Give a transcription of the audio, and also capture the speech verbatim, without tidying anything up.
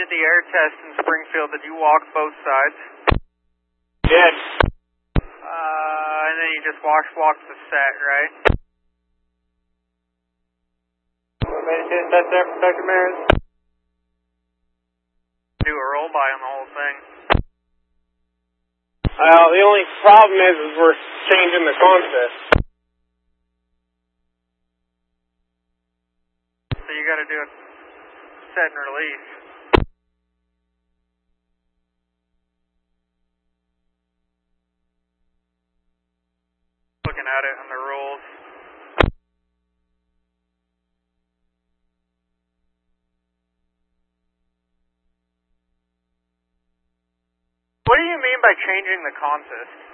did the air test in Springfield, did you walk both sides? Yes. Uh, and then you just wash walked the set, right? What made it test there, Doctor Maris? Do a roll by on the whole thing. Well, the only problem is, is we're changing the consist. So you gotta do a set and release. Looking at it on the rules. What do you mean by changing the consist?